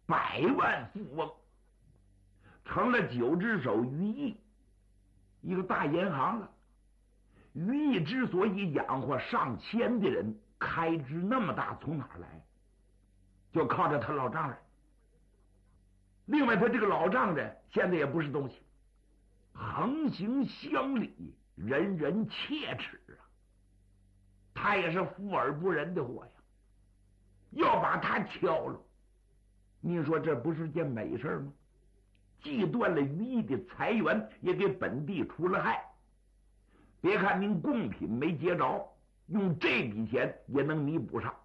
100万富翁，成了九只手于毅一个大银行了。于毅之所以养活上千的人，开支那么大，从哪儿来？就靠着他老丈人。另外，他这个老丈人现在也不是东西，横行乡里，人人切齿啊。他也是富而不仁的货呀，要把他敲了，你说这不是件美事吗？既断了于毅的财源，也给本地出了害。别看您贡品没结着，用这笔钱也能弥补上，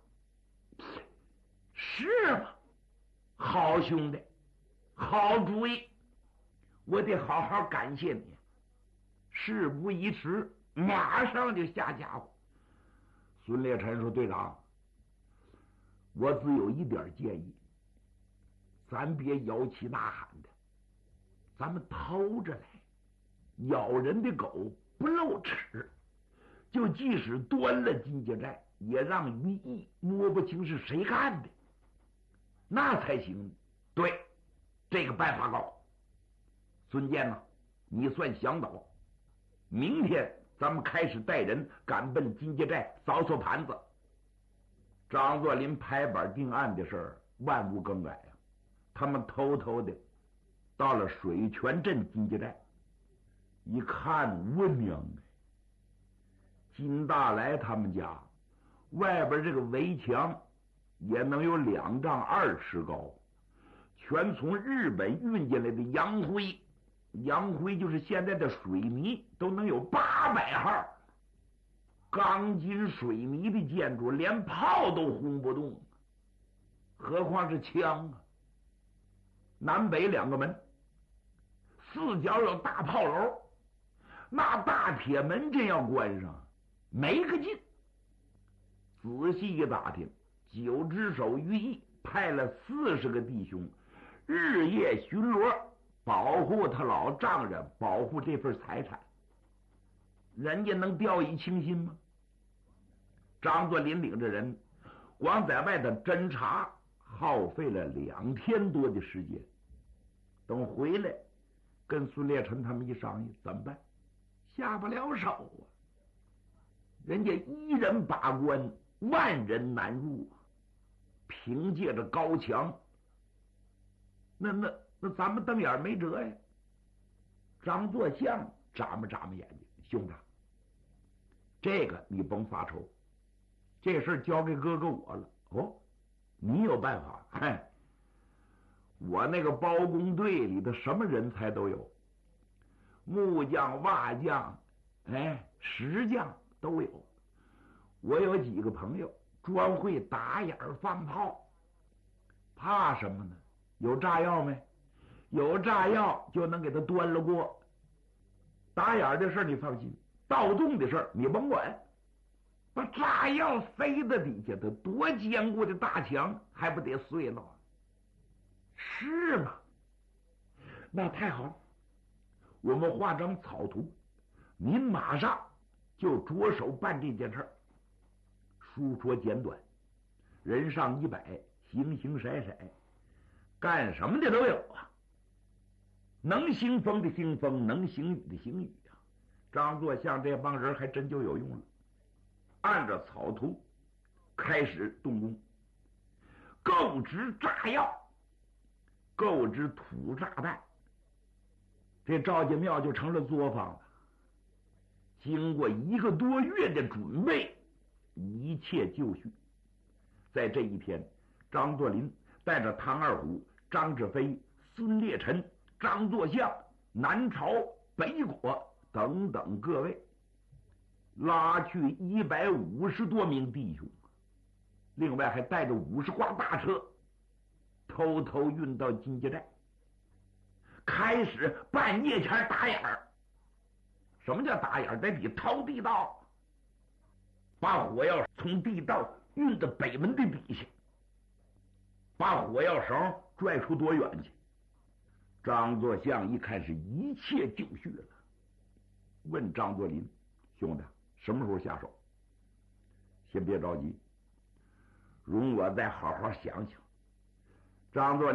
是吗？好兄弟，好主意，我得好好感谢你。事不宜迟，马上就下家伙。孙烈臣说：“队长，我只有一点建议，咱别摇旗呐喊的，咱们偷着来。咬人的狗不露齿，就即使端了金家寨，也让于毅摸不清是谁干的，那才行。对，这个办法高。孙坚呐，你算想倒。明天咱们开始带人赶奔金家寨扫扫盘子。”张作霖拍板定案的事儿万无更改啊！他们偷偷的到了水泉镇金家寨，一看，我娘哎！金大来他们家外边这个围墙也能有2丈2尺高，全从日本运进来的洋灰，洋灰就是现在的水泥，都能有800号。钢筋水泥的建筑连炮都轰不动，何况是枪啊！南北2个门，4角有大炮楼，那大铁门真要关上没个劲。仔细一打听，9只手于毅派了40个弟兄，日夜巡逻，保护他老丈人，保护这份财产。人家能掉以轻心吗？张作霖领着人光在外头侦查，耗费了2天多的时间。等回来跟孙烈臣他们一商议，怎么办？下不了手啊！人家1人把关，万人难入啊！凭借着高墙，那咱们瞪眼没辙呀。张作相眨巴眨巴眼睛，兄长，这个你甭发愁，这事交给哥哥我了。哦，你有办法？嗨，我那个包工队里的什么人才都有，木匠、瓦匠，石匠都有。我有几个朋友专会打眼放炮，怕什么呢？有炸药没？有炸药就能给他端了过。打眼的事你放心，盗洞的事你甭管。把炸药塞在底下，它多坚固的大墙还不得碎了？是吗？那太好了，我们画张草图，您马上就着手办这件事儿。书说简短，人上100，形形色色，干什么的都有啊。能兴风的兴风，能行雨的行雨啊。张作相这帮人还真就有用了。按照草图开始动工，购置炸药，购置土炸弹，这赵家庙就成了作坊了。经过1个多月的准备，一切就绪。在这一天，张作霖带着唐二虎、张志飞、孙烈臣、张作相、南朝、北果等等各位，拉去150多名弟兄，另外还带着50挂大车，偷偷运到金家寨，开始半夜前打眼儿。什么叫打眼儿？得比掏地道，把火药从地道运到北门的底下，把火药绳拽出多远去。张作相一看是一切就绪了，问张作霖：兄弟，什么时候下手？先别着急，容我再好好想想。张作